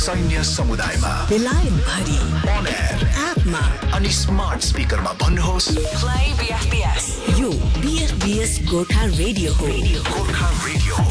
सैन्य समुदायमा बेलायत भरि on air एपमा अनि स्मार्ट स्पिकरमा भन्नुहोस् प्ले बीएफबीएस यो बीएफबीएस गोर्खा रेडियो हो गोर्खा रेडियो।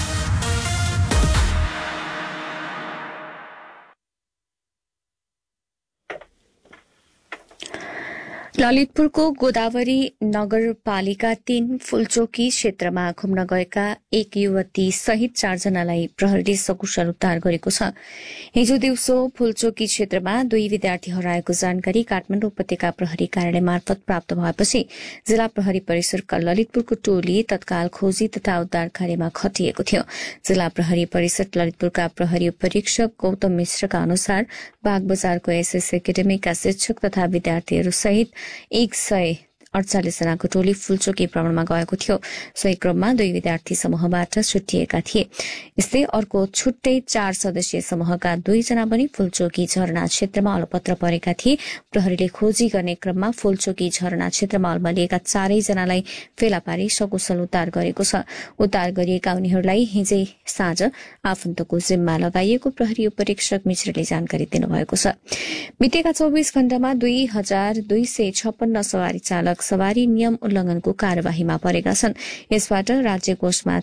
ललितपुरको गोदावरी नगरपालिका 3 फुलचोकी क्षेत्रमा घुम्न गएका एक युवती सहित 4 जनालाई प्रहरीले सकुशल उद्धार गरेको छ। हिजो दिउँसो फुलचोकी क्षेत्रमा 2 विद्यार्थी हराएको जानकारी काठमाडौँ उपत्यका प्रहरी कार्यालय मार्फत प्राप्त भएपछि जिल्ला प्रहरी परिसरका ललितपुरको टोली तत्काल खोजी तथा उद्धार कार्यमा खटिएको थियो। जिल्ला प्रहरी परिषद ललितपुरका प्रहरी उपरीक्षक गौतम मिश्रका अनुसार बागबजारको एसएस एकाडेमीका शिक्षक तथा विद्यार्थीहरू सहित 148 जनाको टोली फुलचोकी भ्रमणमा गएको थियो। सोही क्रममा 2 विद्यार्थी समूहबाट छुट्टिएका थिए। यस्तै अर्को छुट्टै 4 सदस्यीय समूहका 2 जना पनि फुलचोकी झरना क्षेत्रमा अलपत्र परेका थिए। प्रहरीले खोजी गर्ने क्रममा फुलचोकी झरना क्षेत्रमा अल्मलिएका 4 जनालाई फेला पारी सकुशल उद्धार गरेको छ। उद्धार गरिएका उनीहरूलाई हिजै साँझ आफन्तको जिम्मा लगाइएको प्रहरी उपरीक्षक मिश्रले जानकारी दिनुभएको छ। बितेका 24 घण्टामा 2256 सवारी चालक सवारी नियम उल्लंघनको कार्यवाहीमा परेका छन्। यसबाट राज्य कोषमा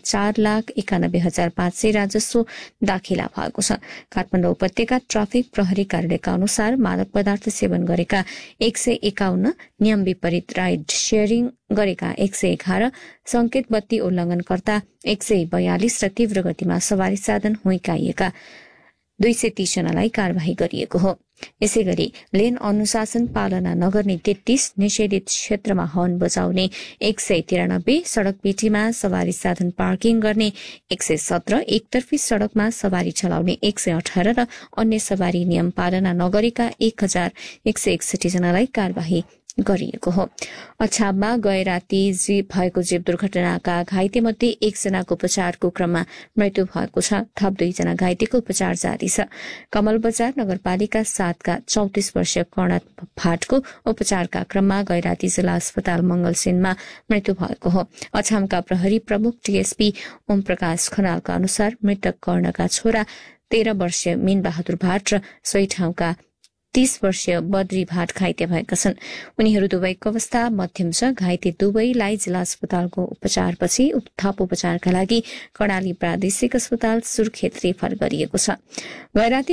4,91,500 राजस्व दाखिला भएको छ। काठमाडौँ उपत्यका ट्राफिक प्रहरी कार्यालयका अनुसार मादक पदार्थ सेवन गरेका 151, नियम विपरीत राइड शेयरिङ गरेका 111, संकेत बत्ती उल्लंघनकर्ता 142 र तीव्र गतिमा सवारी साधन हुइकाइएका 230 जनालाई कार्यवाही गरिएको हो। यसैगरी लेन अनुशासन पालना नगर्ने 33, निषेधित क्षेत्रमा हर्न बजाउने 193, सड़क पेटीमा सवारी साधन पार्किङ गर्ने 117, एकतर्फी सड़कमा सवारी चलाउने 118 र अन्य सवारी नियम पालना नगरेका 1161 जनालाई कार्यवाही गरिएको हो। अछाममा गए राति भएको जीव दुर्घटनाका घाइते मध्ये 1 जनाको उपचारको क्रममा मृत्यु भएको छ। थप 2 जना घाइतेको उपचार जारी छ। कमल बजार नगरपालिका 7 का 34 वर्षीय कर्ण भाटको उपचारका क्रममा गए राति जिल्ला अस्पताल मंगलसेनमा मृत्यु भएको हो। अछामका प्रहरी प्रमुख टीएसपी ओम प्रकाश खनालका अनुसार मृतक कर्णका छोरा 13 वर्षीय मीन बहादुर भाट र सोही ठाउँका 30 वर्षीय बद्री भाट घाइते भएका छन्। उनीहरू दुवैको अवस्था मध्यम छ। घाइते दुवैलाई जिल्ला अस्पतालको उपचारपछि थप उपचारका लागि कर्णाली प्रादेशिक अस्पताल सुर्खेत रेफर गरिएको छ। गैराती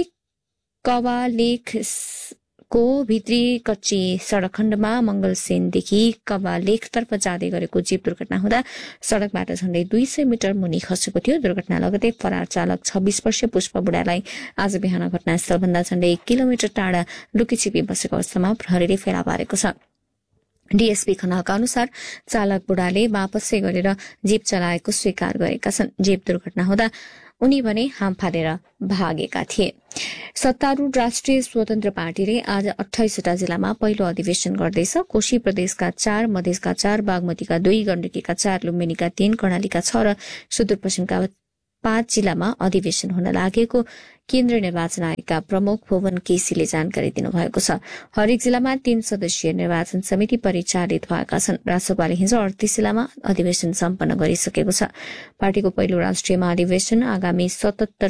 कवालेखको भित्री कच्ची सड़क खण्डमा मंगलसेनदेखि कवालेखतर्फ जाँदै गरेको जीव दुर्घटना हुँदा सड़कबाट झण्डै 200 मिटर मुनि खसेको थियो। दुर्घटना लगतै फरार चालक 26 वर्षीय पुष्प बुढालाई आज बिहान घटनास्थलभन्दा झण्डै 1 किलोमिटर टाढा लुकीछिपी बसेको अवस्थामा प्रहरीले फेला पारेको छ। डीएसपी खनालका अनुसार चालक बुढाले वापसै गरेर जीप चलाएको स्वीकार गरेका छन्। जीप दुर्घटना हुँदा उनी भने हाम फालेर भागेका थिए। सत्तारूढ़ राष्ट्रिय स्वतन्त्र पार्टीले आज 28 वटा जिल्लामा पहिलो अधिवेशन गर्दैछ। कोशी प्रदेशका 4, मधेसका 4, बागमतीका 2, गण्डकीका 4, लुम्बिनीका 3, कर्णालीका 6 र सुदूरपश्चिमका 5 जिल्लामा अधिवेशन हुन लागेको केन्द्रीय निर्वाचन आयोगका प्रमुख भुवन केसीले जानकारी दिनुभएको छ। हरेक जिल्लामा 3 सदस्यीय निर्वाचन समिति परिचालित भएका छन्। रासोपाले हिजो 38 जिल्लामा अधिवेशन सम्पन्न गरिसकेको छ। पार्टीको पहिलो राष्ट्रिय महाधिवेशन आगामी 77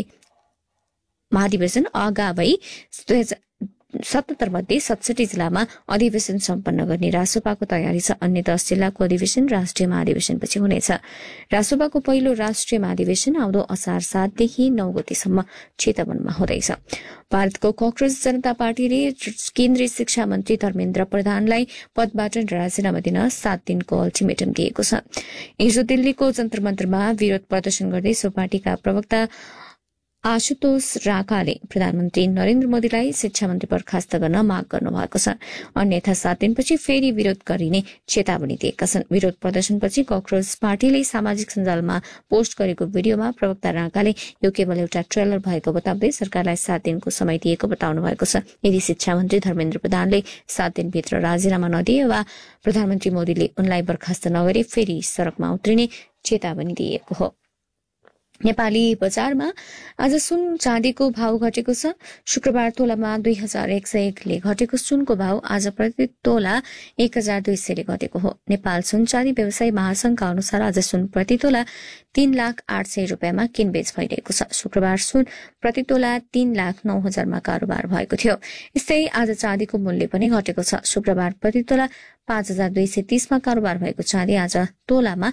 मध्ये 67 जिल्लामा अधिवेशन सम्पन्न गर्ने रासोपाको तयारी छ। अन्य 10 जिल्लाको अधिवेशन राष्ट्रिय महाधिवेशनपछि हुनेछ। रासोपाको पहिलो राष्ट्रिय महाधिवेशन आउँदो असार 7 देखि 9 गतेसम्म चितवनमा हुँदैछ। भारतको कांग्रेस जनता पार्टीले केन्द्रीय शिक्षा मन्त्री धर्मेन्द्र प्रधानलाई पदबाट राजीनामा दिन 7 दिनको अल्टिमेटम दिएको छ। हिजो दिल्लीको जन्तर मन्तरमा विरोध प्रदर्शन गर्दै सो पार्टीका प्रवक्ता आशुतोष राकाले प्रधानमन्त्री नरेन्द्र मोदीलाई शिक्षा मन्त्री बर्खास्त गर्न माग गर्नुभएको छ। अन्यथा 7 दिनपछि फेरि विरोध गरिने चेतावनी दिएका छन्। विरोध प्रदर्शनपछि कांग्रेस पार्टीले सामाजिक सञ्जालमा पोस्ट गरेको भिडियोमा प्रवक्ता राकाले यो केवल एउटा ट्रेलर भएको बताउँदै सरकारलाई 7 दिनको समय दिएको बताउनु भएको छ। यदि शिक्षा मन्त्री धर्मेन्द्र प्रधानले 7 दिनभित्र राजीनामा नदिए वा प्रधानमन्त्री मोदीले उनलाई बर्खास्त नगरे फेरि सड़कमा उत्रिने चेतावनी दिएको हो। नेपाली बजारमा आज सुन चाँदीको भाव घटेको छ। शुक्रबार तोलामा 2101ले घटेको सुनको भाव आज प्रति तोला 1200ले घटेको हो। नेपाल सुन चाँदी व्यवसायी महासंघका अनुसार आज सुन प्रति तोला 3,08,000 रुपियाँमा किनबेच भइरहेको छ। शुक्रबार सुन प्रति तोला 3,09,000मा कारोबार भएको थियो। यस्तै आज चाँदीको मूल्य पनि घटेको छ। शुक्रबार प्रति तोला 5,230मा कारोबार भएको चाँदी आज तोलामा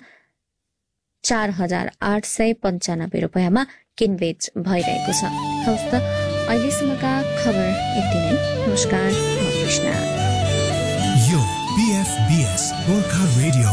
4,895 रुपियाँमा किनबेच भइरहेको छ। हवस् त अहिलेसम्मका खबर यति नै। नमस्कार, म कृष्ण। यो BFBS गोर्खा रेडियो